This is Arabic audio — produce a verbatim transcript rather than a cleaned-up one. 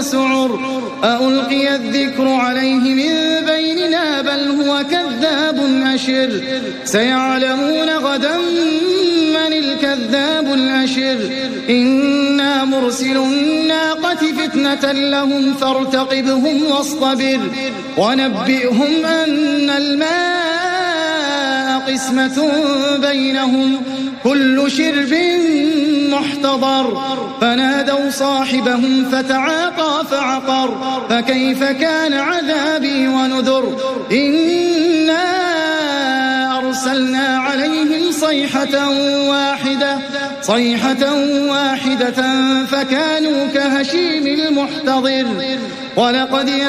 وسعر أألقي الذكر عليه من بيننا بل هو كذاب أشر سيعلمون غدا من الكذاب الأشر إنا مرسل الناقة فتنة لهم فارتقبهم واصطبر ونبئهم أن الماء قسمة بينهم كل شرب محتضر فنادوا صاحبهم فتعاطى فعقر فكيف كان عذابي ونذر إنا أرسلنا عليهم صيحة واحدة صيحة واحدة فكانوا كهشيم المحتضر ولقد